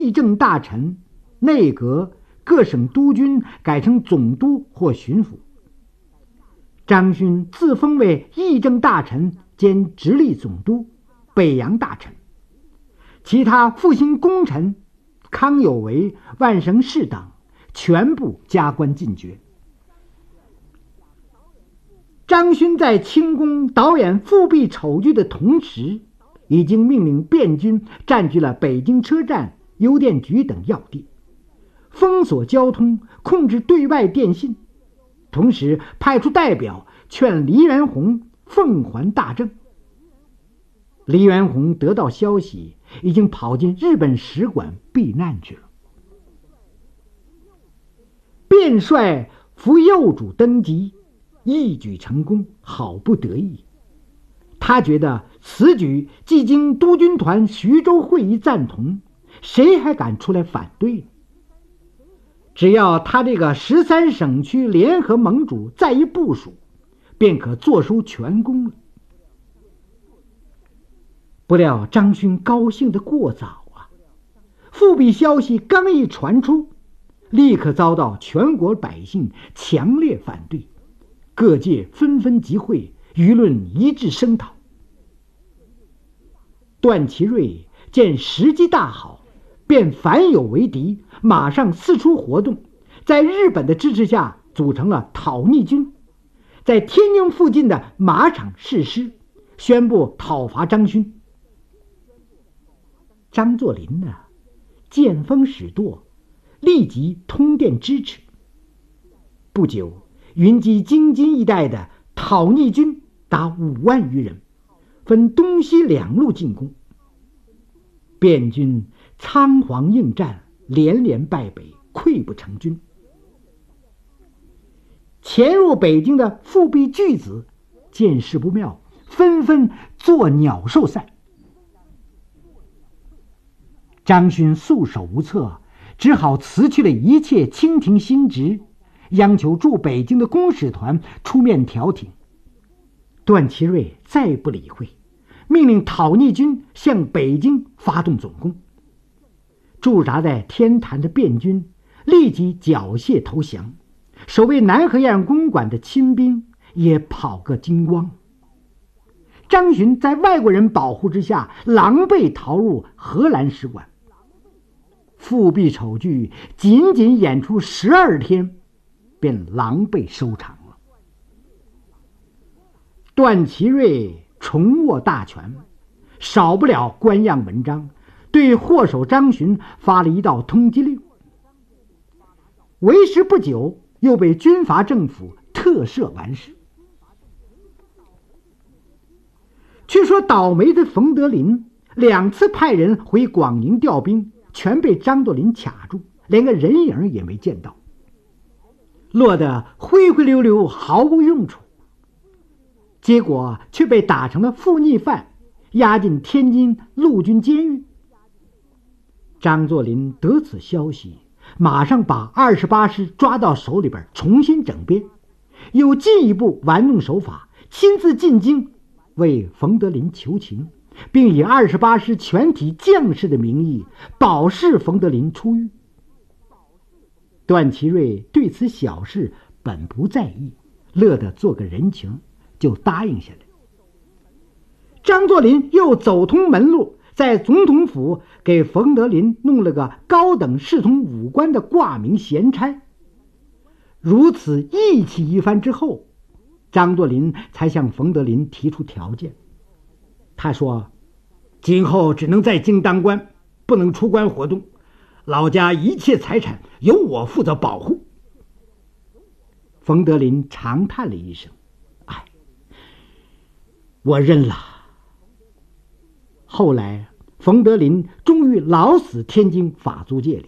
议政大臣、内阁、各省督军改成总督或巡抚。张勋自封为议政大臣兼直隶总督、北洋大臣，其他复兴功臣康有为、万生士等全部加官进爵。张勋在清宫导演复辟丑剧的同时，已经命令便军占据了北京车站、邮电局等要地，封锁交通，控制对外电信，同时派出代表劝黎元洪奉还大政。黎元洪得到消息，已经跑进日本使馆避难去了。便帅扶幼主登基，一举成功，好不得意。他觉得此举既经督军团徐州会议赞同，谁还敢出来反对呢？只要他这个13省区联合盟主再一部署，便可坐收全功了。不料张勋高兴得过早啊！复辟消息刚一传出，立刻遭到全国百姓强烈反对，各界纷纷集会，舆论一致声讨。段祺瑞见时机大好，便反有为敌，马上四处活动，在日本的支持下组成了讨逆军，在天津附近的马场誓师，宣布讨伐张勋。张作霖呢，见风使舵，立即通电支持。不久，云集京津一带的讨逆军达5万余人，分东西两路进攻。便军仓皇应战，连连败北，溃不成军。潜入北京的复辟巨子见势不妙，纷纷作鸟兽散。张勋束手无策，只好辞去了一切清廷新职，央求驻北京的公使团出面调停。段祺瑞再不理会，命令讨逆军向北京发动总攻。驻扎在天坛的便军立即缴械投降，守卫南河沿公馆的亲兵也跑个精光。张勋在外国人保护之下，狼狈逃入荷兰使馆。复辟丑剧仅仅演出12天，便狼狈收场了。段祺瑞重握大权，少不了官样文章，对祸首张勋发了一道通缉令。为时不久，又被军阀政府特赦完事。却说倒霉的冯德林2次派人回广宁调兵，全被张作霖卡住，连个人影也没见到，落得灰灰溜溜，毫无用处。结果却被打成了负逆犯，押进天津陆军监狱。张作霖得此消息，马上把28师抓到手里边，重新整编，又进一步玩弄手法，亲自进京为冯德林求情，并以28师全体将士的名义保释冯德林出狱。段祺瑞对此小事本不在意，乐得做个人情，就答应下来。张作霖又走通门路，在总统府给冯德林弄了个高等侍从武官的挂名闲差。如此义气一番之后，张作霖才向冯德林提出条件。他说，今后只能在京当官，不能出关活动，老家一切财产由我负责保护。冯德林长叹了一声，哎，我认了。后来冯德林终于老死天津法租界里。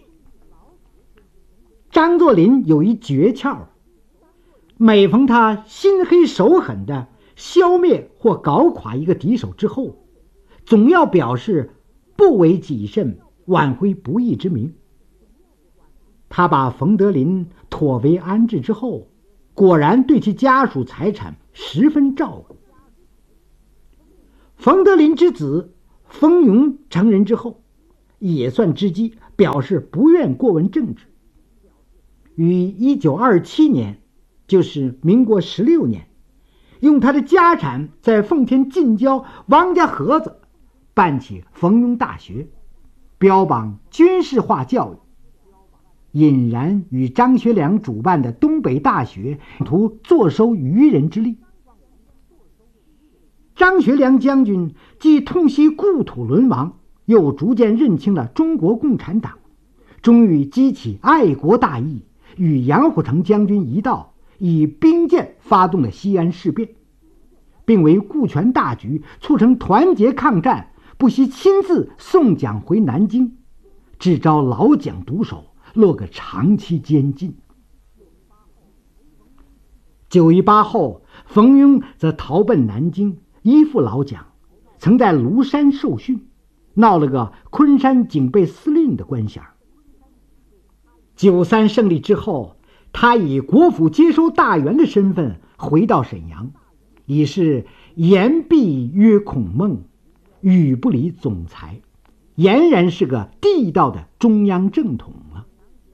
张作霖有一诀窍，每逢他心黑手狠的消灭或搞垮一个敌手之后，总要表示不为己甚，挽回不义之名。他把冯德林妥为安置之后，果然对其家属财产十分照顾。冯德林之子冯庸成人之后，也算知机， 表示不愿过问政治。于1927年，就是民国16年，用他的家产在奉天近郊王家河子办起冯庸大学，标榜军事化教育，引然与张学良主办的东北大学图坐收渔人之利。张学良将军既痛惜故土沦亡，又逐渐认清了中国共产党，终于激起爱国大义，与杨虎城将军一道，以兵舰发动了西安事变，并为顾全大局，促成团结抗战，不惜亲自送蒋回南京，只招老蒋毒手，落个长期监禁。9·18后，冯庸则逃奔南京，依附老蒋，曾在庐山受训，闹了个昆山警备司令的官衔。93胜利之后，他以国府接收大员的身份回到沈阳，已是言必曰孔孟，语不离总裁，俨然是个地道的中央正统了。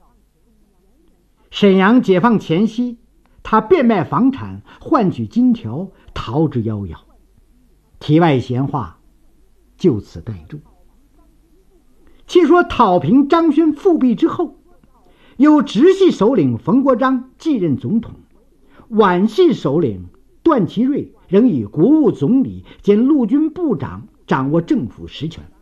沈阳解放前夕，他变卖房产换取金条，逃之夭夭。题外闲话就此代注。且说讨平张勋复辟之后，由直系首领冯国璋继任总统，皖系首领段祺瑞仍以国务总理兼陆军部长掌握政府实权。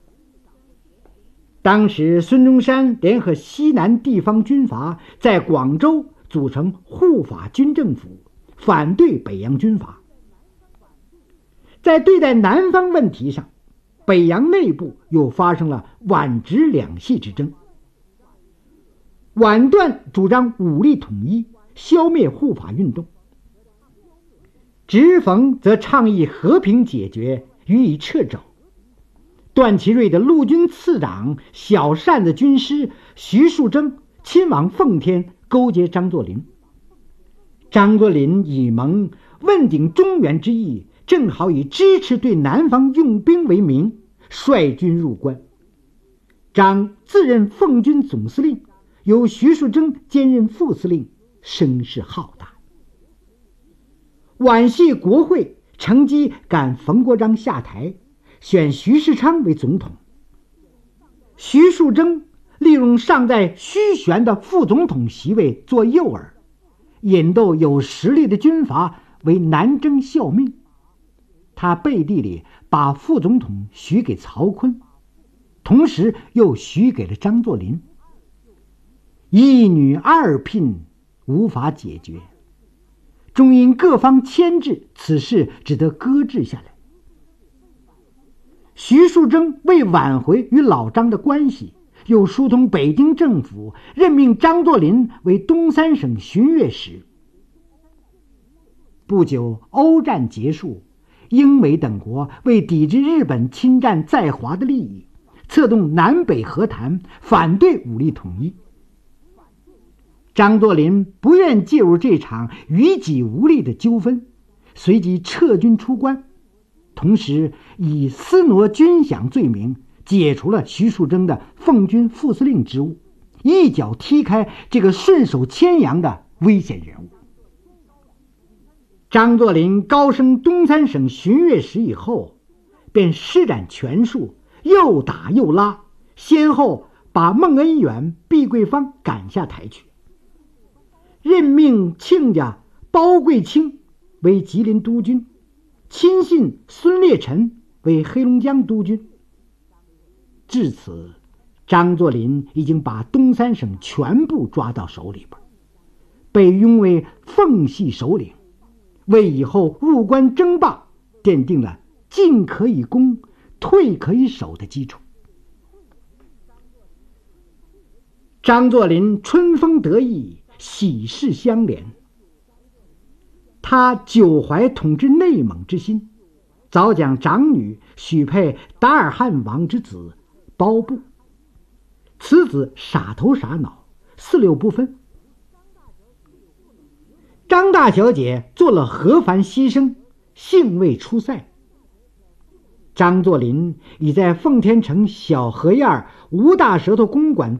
当时孙中山联合西南地方军阀，在广州组成护法军政府，反对北洋军阀。在对待南方问题上，北洋内部又发生了皖直两系之争。皖段主张武力统一，消灭护法运动，直冯则倡议和平解决，予以掣肘。段祺瑞的陆军次长、小扇子军师徐树铮亲往奉天勾结张作霖。张作霖以蒙问鼎中原之意，正好以支持对南方用兵为名，率军入关。张自任奉军总司令，由徐树铮兼任副司令，声势浩大。皖系国会乘机赶冯国璋下台，选徐世昌为总统。徐树铮利用尚在虚悬的副总统席位做诱饵，引逗有实力的军阀为南征效命。他背地里把副总统许给曹锟，同时又许给了张作霖。一女二聘无法解决，终因各方牵制，此事只得搁置下来。徐树铮为挽回与老张的关系，又疏通北京政府，任命张作霖为东三省巡阅使。不久，欧战结束，英美等国为抵制日本侵占在华的利益，策动南北和谈，反对武力统一。张作霖不愿介入这场于己无利的纠纷，随即撤军出关，同时以私挪军饷罪名解除了徐树铮的奉军副司令职务，一脚踢开这个顺手牵羊的危险人物。张作霖高升东三省巡阅使以后，便施展权术，又打又拉，先后把孟恩远、毕桂芳赶下台去，任命亲家包贵卿为吉林督军，亲信孙烈臣为黑龙江督军。至此，张作霖已经把东三省全部抓到手里边，被拥为奉系首领，为以后入关争霸奠定了进可以攻，退可以守的基础。张作霖春风得意，喜事相连。他久怀统治内蒙之心，早将长女许配达尔汉王之子包布。此子傻头傻脑，四六不分。张大小姐做了何凡牺牲，幸未出塞。 张作霖已在奉天城小河沿吴大舌头公馆